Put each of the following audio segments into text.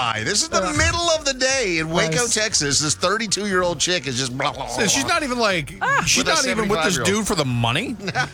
guy. This is the middle of the day in Waco, Texas. This 32-year-old chick is just blah, blah, blah, blah. She's not even she's With a not even with this 75-year-old. dude for the money.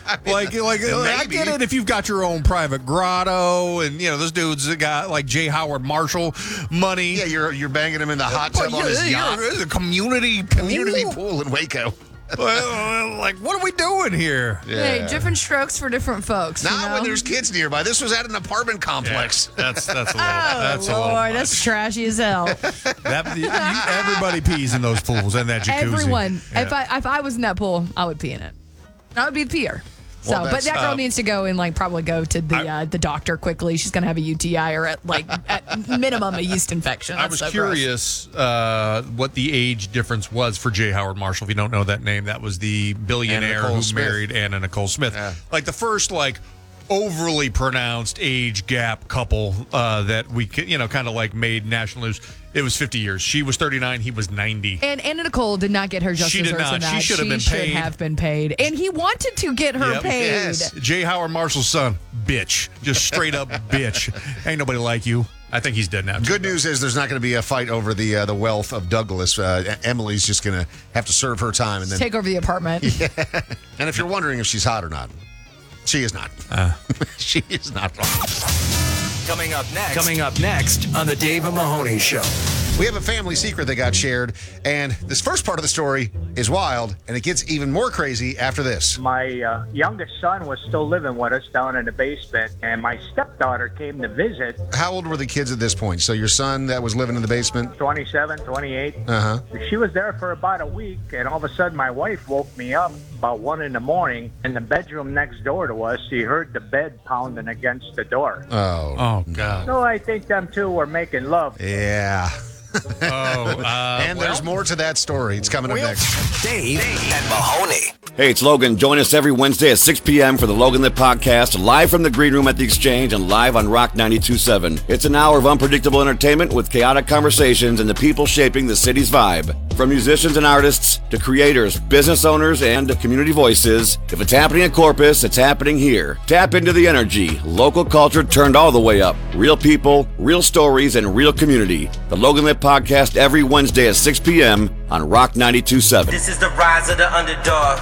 I get it if you've got your own private grotto and, this dude's got like J. Howard Marshall money. Yeah, you're banging him in the hot tub on his yacht. It's a community pool in Waco. Like, what are we doing here? Hey, different strokes for different folks. Not when there's kids nearby. This was at an apartment complex. Yeah, that's a little. That's trashy as hell. Everybody pees in those pools and that jacuzzi. Everyone. Yeah. If I was in that pool, I would pee in it. I would be the peer. So, but that girl needs to go and probably go to the doctor quickly. She's gonna have a UTI or at minimum a yeast infection. I was curious what the age difference was for J. Howard Marshall. If you don't know that name, that was the billionaire who married Anna Nicole Smith. Yeah. Like the first overly pronounced age gap couple that we kind of made national news. It was 50 years. She was 39. He was 90. And Anna Nicole did not get her just She did not. That. She should have been paid. And he wanted to get her paid. Yes. J. Howard Marshall's son, bitch. Just straight up bitch. Ain't nobody like you. I think he's dead now. Good news is there's not going to be a fight over the wealth of Douglas. Emily's just going to have to serve her time and then take over the apartment. Yeah. And if you're wondering if she's hot or not, she is not. She is not. Coming up next on the Dave and Mahoney Show. We have a family secret that got shared, and this first part of the story is wild, and it gets even more crazy after this. My youngest son was still living with us down in the basement, and my stepdaughter came to visit. How old were the kids at this point? So your son that was living in the basement? 27, 28. Uh-huh. She was there for about a week, and all of a sudden my wife woke me up about 1 in the morning in the bedroom next door to us. She heard the bed pounding against the door. Oh, God. So I think them two were making love. Yeah. And there's more to that story. It's coming up next. Dave and Mahoney. Hey, it's Logan. Join us every Wednesday at 6 p.m. for the Logan Lit Podcast, live from the Green Room at the Exchange and live on Rock 92.7. It's an hour of unpredictable entertainment with chaotic conversations and the people shaping the city's vibe. From musicians and artists to creators, business owners, and community voices, if it's happening in Corpus, it's happening here. Tap into the energy. Local culture turned all the way up. Real people, real stories, and real community. The Logan Lit Podcast every Wednesday at 6 p.m. on Rock 92.7. This is the rise of the underdog.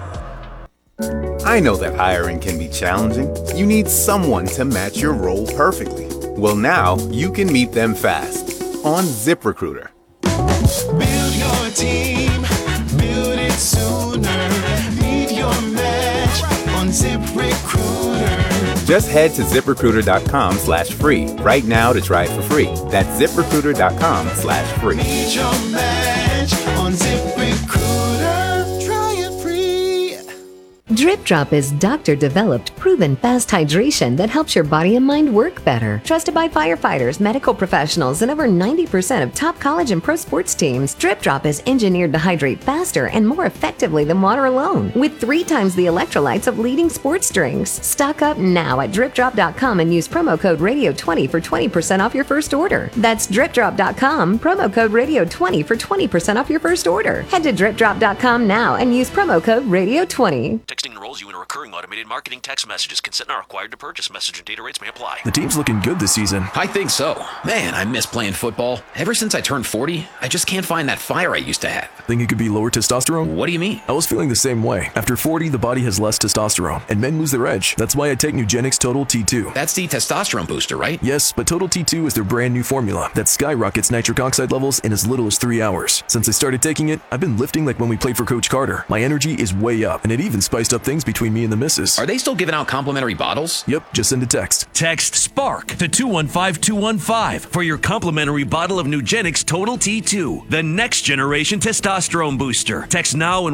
I know that hiring can be challenging. You need someone to match your role perfectly. Well, now you can meet them fast on ZipRecruiter. Build your team, build it sooner. Meet your match on ZipRecruiter. Just head to ZipRecruiter.com/free right now to try it for free. That's ZipRecruiter.com/free. Meet your match on ZipRecruiter. Try it free. Drip Drop is doctor-developed, proven fast hydration that helps your body and mind work better. Trusted by firefighters, medical professionals, and over 90% of top college and pro sports teams, Drip Drop is engineered to hydrate faster and more effectively than water alone, with 3 times the electrolytes of leading sports drinks. Stock up now at DripDrop.com and use promo code RADIO20 for 20% off your first order. That's DripDrop.com, promo code RADIO20 for 20% off your first order. Head to DripDrop.com now and use promo code RADIO20. Texting enrolls you in a recurring automated marketing text messages. Consent not required to purchase. Message and data rates may apply. The team's looking good this season. I think so. Man, I miss playing football. Ever since I turned 40, I just can't find that fire I used to have. Think it could be lower testosterone? What do you mean? I was feeling the same way. After 40, the body has less testosterone, and men lose their edge. That's why I take Nugenix Total T2. That's the testosterone booster, right? Yes, but Total T2 is their brand new formula that skyrockets nitric oxide levels in as little as 3 hours. Since I started taking it, I've been lifting like when we played for Coach Carter. My energy is way up, and it even spiced up things between me and the missus. Are they still giving out complimentary bottles? Yep, just send a text. Text SPARK to 215-215 for your complimentary bottle of Nugenix Total T2, the next generation testosterone booster. Text now and